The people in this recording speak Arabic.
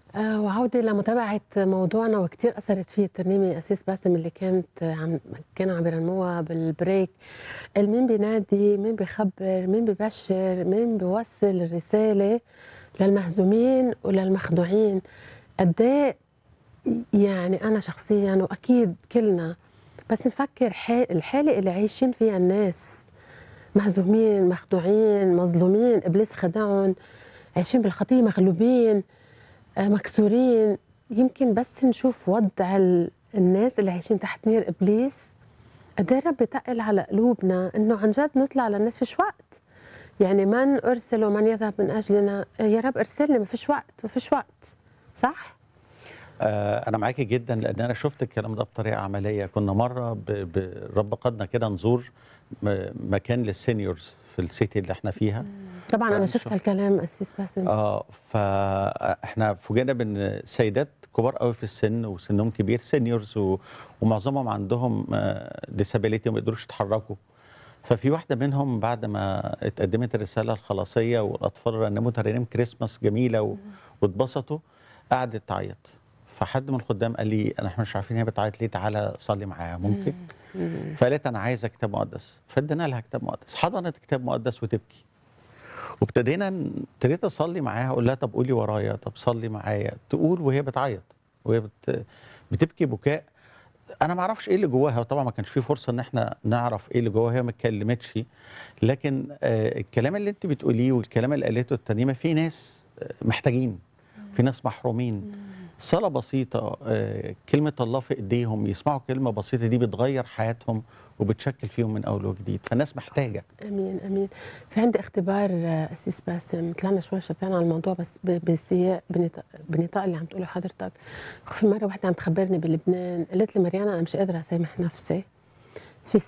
وعودة لمتابعة موضوعنا وكتير أثرت فيه الترنيمة أسيس باسم اللي كانوا عم بيرنموها بالبريك. مين بينادي، مين بيخبر، مين بيبشر، مين بيوصل الرسالة للمهزومين وللمخدوعين. قد إيه يعني أنا شخصيا وأكيد كلنا بس نفكر الحالة اللي عايشين فيها الناس، مهزومين مخدوعين مظلومين، إبليس خدعهم، عايشين بالخطية مغلوبين، مكسورين. يمكن بس نشوف وضع الناس اللي عايشين تحت نير إبليس، قد ايه رب تقل على قلوبنا إنه عن جد نطلع للناس. فيش وقت، يعني من أرسل ومن يذهب من أجلنا، يا رب أرسلني، ما فيش وقت، ما فيش وقت. صح؟ أنا معاكي جدًا، لأن أنا شُفت الكلام ده بطريقة عملية. كنا مرّة رب قادنا كده نزور مكان للseniors في الcity اللي إحنا فيها. طبعا أنا شفت فنشوف هالكلام أسيس باسم. فإحنا فوجئنا بإن سيدات كبار أوي في السن وسنهم كبير seniors ومعظمهم عندهم disability وما يقدروش يتحركوا. ففي واحدة منهم بعد ما اتقدمت الرسالة الخلاصية والأطفال رنموا ترانيم كريسماس جميلة واتبسطوا، قعدت تعيط. فحد من الخدام قال لي: احنا مش عارفين هي بتعيط ليه، تعالى صلي معاها ممكن؟ فقالت: انا عايزه كتاب مقدس. فادينا لها كتاب مقدس، حضنت كتاب مقدس وتبكي. ابتديت اصلي معاها، اقول لها: طب قولي ورايا، طب صلي معايا. تقول وهي بتعيط وهي بتبكي بكاء. انا ما اعرفش ايه اللي جواها، وطبعا ما كانش في فرصه ان احنا نعرف ايه اللي جواها، هي ما اتكلمتش. لكن الكلام اللي انت بتقوليه والكلام اللي قالته الترنيمه، في ناس محتاجين، في ناس محرومين. صلاة بسيطة، كلمة الله في إيديهم، يسمعوا كلمة بسيطة دي بتغير حياتهم وبتشكل فيهم من أول وجديد. فالناس محتاجة. امين امين. في عندي اختبار اسيس باسم، طلعنا شوي شطحنا على الموضوع بس بسياق بنطاق اللي عم تقوله حضرتك. في مره واحده عم تخبرني بلبنان، قالت لي: مريانا انا مش قادره اسامح نفسي